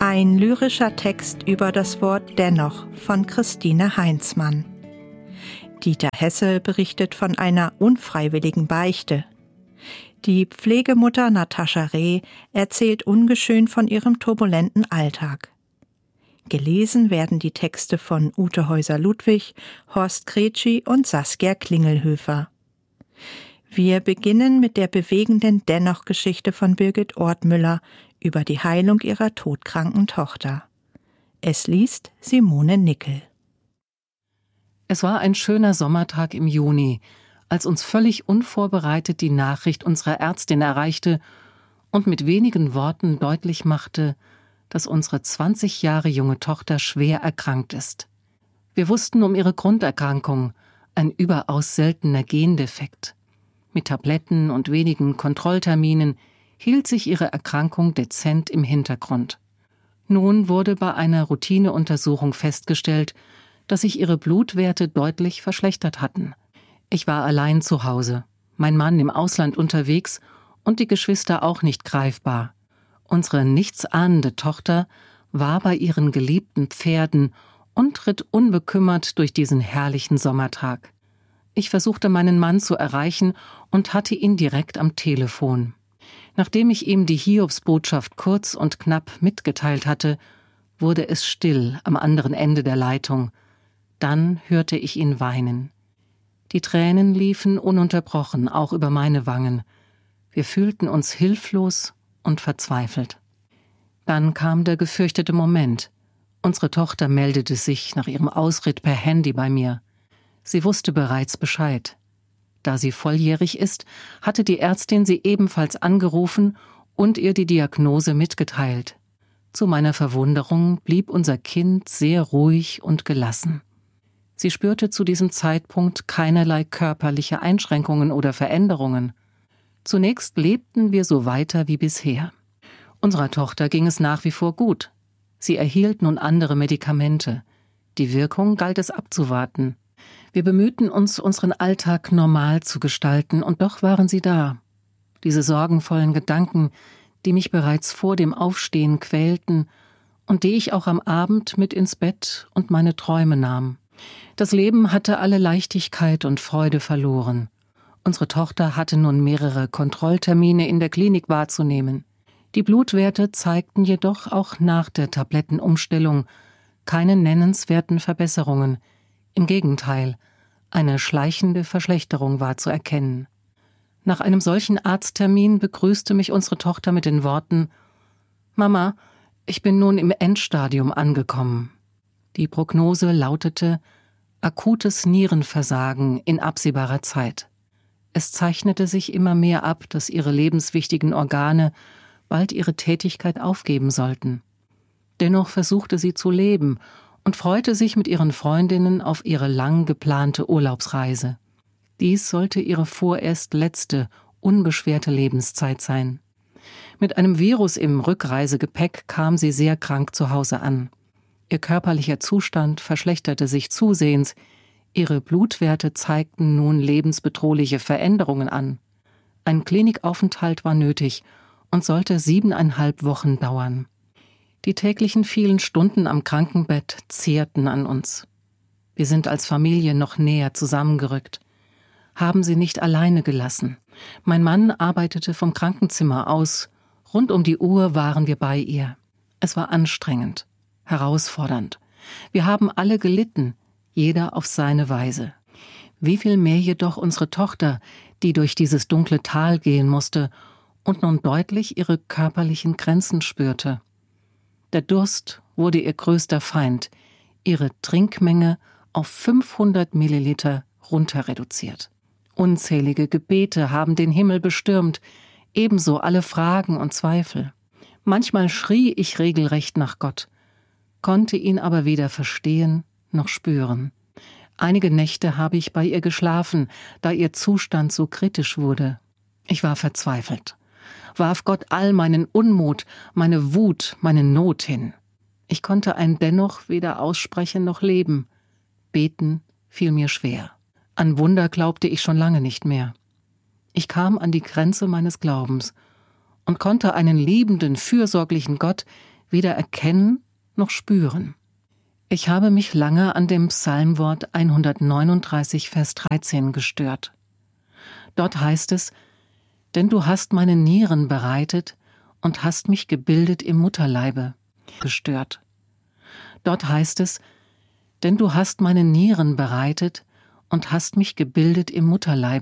Ein lyrischer Text über das Wort Dennoch von Christine Heinzmann. Dieter Hesse berichtet von einer unfreiwilligen Beichte. Die Pflegemutter Natascha Reh erzählt ungeschönt von ihrem turbulenten Alltag. Gelesen werden die Texte von Ute Häuser-Ludwig, Horst Kretschi und Saskia Klingelhöfer. Wir beginnen mit der bewegenden Dennoch-Geschichte von Birgit Ortmüller über die Heilung ihrer todkranken Tochter. Es liest Simone Nickel. Es war ein schöner Sommertag im Juni, als uns völlig unvorbereitet die Nachricht unserer Ärztin erreichte und mit wenigen Worten deutlich machte, dass unsere 20 Jahre junge Tochter schwer erkrankt ist. Wir wussten um ihre Grunderkrankung, ein überaus seltener Gendefekt. Mit Tabletten und wenigen Kontrollterminen hielt sich ihre Erkrankung dezent im Hintergrund. Nun wurde bei einer Routineuntersuchung festgestellt, dass sich ihre Blutwerte deutlich verschlechtert hatten. Ich war allein zu Hause, mein Mann im Ausland unterwegs und die Geschwister auch nicht greifbar. Unsere nichtsahnende Tochter war bei ihren geliebten Pferden und ritt unbekümmert durch diesen herrlichen Sommertag. Ich versuchte meinen Mann zu erreichen und hatte ihn direkt am Telefon. Nachdem ich ihm die Hiobsbotschaft kurz und knapp mitgeteilt hatte, wurde es still am anderen Ende der Leitung. Dann hörte ich ihn weinen. Die Tränen liefen ununterbrochen, auch über meine Wangen. Wir fühlten uns hilflos und verzweifelt. Dann kam der gefürchtete Moment. Unsere Tochter meldete sich nach ihrem Ausritt per Handy bei mir. Sie wusste bereits Bescheid. Da sie volljährig ist, hatte die Ärztin sie ebenfalls angerufen und ihr die Diagnose mitgeteilt. Zu meiner Verwunderung blieb unser Kind sehr ruhig und gelassen. Sie spürte zu diesem Zeitpunkt keinerlei körperliche Einschränkungen oder Veränderungen. Zunächst lebten wir so weiter wie bisher. Unserer Tochter ging es nach wie vor gut. Sie erhielt nun andere Medikamente. Die Wirkung galt es abzuwarten. Wir bemühten uns, unseren Alltag normal zu gestalten, und doch waren sie da. Diese sorgenvollen Gedanken, die mich bereits vor dem Aufstehen quälten und die ich auch am Abend mit ins Bett und meine Träume nahm. Das Leben hatte alle Leichtigkeit und Freude verloren. Unsere Tochter hatte nun mehrere Kontrolltermine in der Klinik wahrzunehmen. Die Blutwerte zeigten jedoch auch nach der Tablettenumstellung keine nennenswerten Verbesserungen. Im Gegenteil, eine schleichende Verschlechterung war zu erkennen. Nach einem solchen Arzttermin begrüßte mich unsere Tochter mit den Worten: »Mama, ich bin nun im Endstadium angekommen.« Die Prognose lautete: akutes Nierenversagen in absehbarer Zeit. Es zeichnete sich immer mehr ab, dass ihre lebenswichtigen Organe bald ihre Tätigkeit aufgeben sollten. Dennoch versuchte sie zu leben und freute sich mit ihren Freundinnen auf ihre lang geplante Urlaubsreise. Dies sollte ihre vorerst letzte, unbeschwerte Lebenszeit sein. Mit einem Virus im Rückreisegepäck kam sie sehr krank zu Hause an. Ihr körperlicher Zustand verschlechterte sich zusehends, ihre Blutwerte zeigten nun lebensbedrohliche Veränderungen an. Ein Klinikaufenthalt war nötig und sollte 7,5 Wochen dauern. Die täglichen vielen Stunden am Krankenbett zehrten an uns. Wir sind als Familie noch näher zusammengerückt, haben sie nicht alleine gelassen. Mein Mann arbeitete vom Krankenzimmer aus. Rund um die Uhr waren wir bei ihr. Es war anstrengend, herausfordernd. Wir haben alle gelitten, jeder auf seine Weise. Wie viel mehr jedoch unsere Tochter, die durch dieses dunkle Tal gehen musste und nun deutlich ihre körperlichen Grenzen spürte. Der Durst wurde ihr größter Feind, ihre Trinkmenge auf 500 Milliliter runter reduziert. Unzählige Gebete haben den Himmel bestürmt, ebenso alle Fragen und Zweifel. Manchmal schrie ich regelrecht nach Gott, konnte ihn aber weder verstehen noch spüren. Einige Nächte habe ich bei ihr geschlafen, da ihr Zustand so kritisch wurde. Ich war verzweifelt, warf Gott all meinen Unmut, meine Wut, meine Not hin. Ich konnte ein Dennoch weder aussprechen noch leben. Beten fiel mir schwer. An Wunder glaubte ich schon lange nicht mehr. Ich kam an die Grenze meines Glaubens und konnte einen liebenden, fürsorglichen Gott weder erkennen noch spüren. Ich habe mich lange an dem Psalmwort 139, Vers 13 gestört. Dort heißt es: Denn du hast meine Nieren bereitet und hast mich gebildet im Mutterleibe. Gestört. Dort heißt es: Denn du hast meine Nieren bereitet und hast mich gebildet im Mutterleibe.